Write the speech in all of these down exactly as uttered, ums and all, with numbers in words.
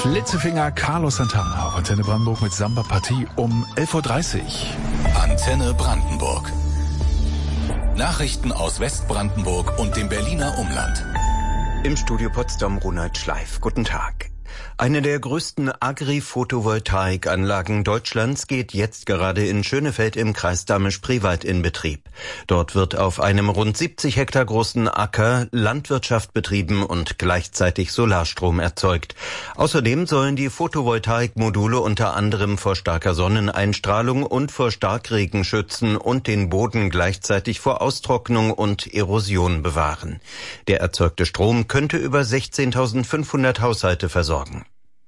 Flitzefinger Carlos Santana auf Antenne Brandenburg mit Samba Partie um elf Uhr dreißig. Antenne Brandenburg. Nachrichten aus Westbrandenburg und dem Berliner Umland. Im Studio Potsdam Ronald Schleif. Guten Tag. Eine der größten Agri-Photovoltaikanlagen Deutschlands geht jetzt gerade in Schönefeld im Kreis Dahme-Spreewald in Betrieb. Dort wird auf einem rund siebzig Hektar großen Acker Landwirtschaft betrieben und gleichzeitig Solarstrom erzeugt. Außerdem sollen die Photovoltaikmodule unter anderem vor starker Sonneneinstrahlung und vor Starkregen schützen und den Boden gleichzeitig vor Austrocknung und Erosion bewahren. Der erzeugte Strom könnte über sechzehntausendfünfhundert Haushalte versorgen.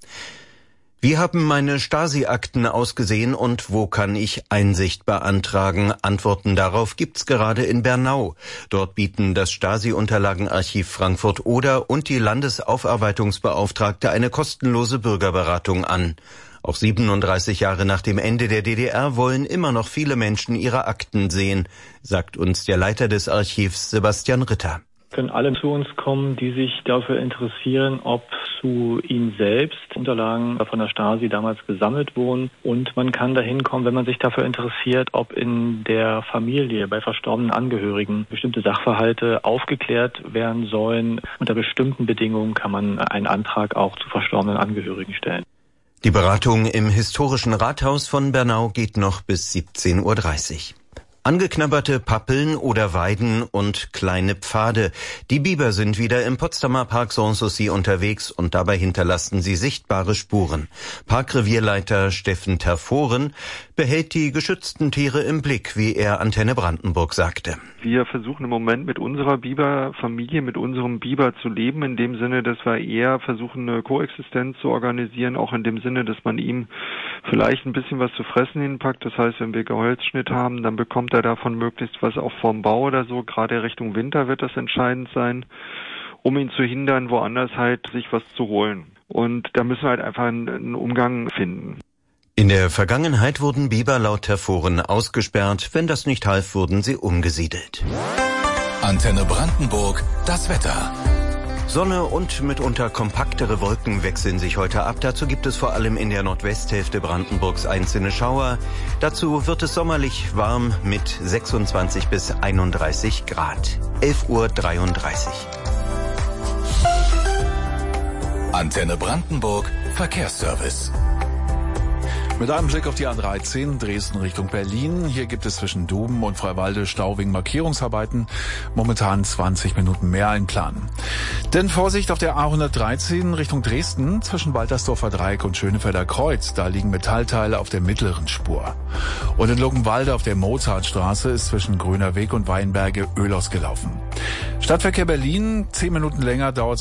Wie haben meine Stasi-Akten ausgesehen und wo kann ich Einsicht beantragen? Antworten darauf gibt's gerade in Bernau. Dort bieten das Stasi-Unterlagenarchiv Frankfurt-Oder und die Landesaufarbeitungsbeauftragte eine kostenlose Bürgerberatung an. Auch siebenunddreißig Jahre nach dem Ende der D D R wollen immer noch viele Menschen ihre Akten sehen, sagt uns der Leiter des Archivs Sebastian Ritter. Können alle zu uns kommen, die sich dafür interessieren, ob zu ihnen selbst Unterlagen von der Stasi damals gesammelt wurden. Und man kann dahin kommen, wenn man sich dafür interessiert, ob in der Familie bei verstorbenen Angehörigen bestimmte Sachverhalte aufgeklärt werden sollen. Unter bestimmten Bedingungen kann man einen Antrag auch zu verstorbenen Angehörigen stellen. Die Beratung im historischen Rathaus von Bernau geht noch bis siebzehn Uhr dreißig. Angeknabberte Pappeln oder Weiden und kleine Pfade. Die Biber sind wieder im Potsdamer Park Sanssouci unterwegs und dabei hinterlassen sie sichtbare Spuren. Parkrevierleiter Steffen Terforen behält die geschützten Tiere im Blick, wie er Antenne Brandenburg sagte. Wir versuchen im Moment mit unserer Biberfamilie, mit unserem Biber zu leben, in dem Sinne, dass wir eher versuchen, eine Koexistenz zu organisieren, auch in dem Sinne, dass man ihm vielleicht ein bisschen was zu fressen hinpackt. Das heißt, wenn wir Geholzschnitt haben, dann bekommt er davon möglichst was auch vom Bau oder so. Gerade Richtung Winter wird das entscheidend sein, um ihn zu hindern, woanders halt sich was zu holen. Und da müssen wir halt einfach einen Umgang finden. In der Vergangenheit wurden Biber laut Terforen ausgesperrt. Wenn das nicht half, wurden sie umgesiedelt. Antenne Brandenburg, das Wetter. Sonne und mitunter kompaktere Wolken wechseln sich heute ab. Dazu gibt es vor allem in der Nordwesthälfte Brandenburgs einzelne Schauer. Dazu wird es sommerlich warm mit sechsundzwanzig bis einunddreißig Grad. elf Uhr dreiunddreißig. Antenne Brandenburg, Verkehrsservice. Mit einem Blick auf die A dreizehn, Dresden Richtung Berlin. Hier gibt es zwischen Duben und Freiwalde Stau wegen Markierungsarbeiten. Momentan zwanzig Minuten mehr einplanen. Denn Vorsicht auf der A hundertdreizehn Richtung Dresden zwischen Waltersdorfer Dreieck und Schönefelder Kreuz. Da liegen Metallteile auf der mittleren Spur. Und in Luckenwalde auf der Mozartstraße ist zwischen Grüner Weg und Weinberge Öl ausgelaufen. Stadtverkehr Berlin, zehn Minuten länger dauert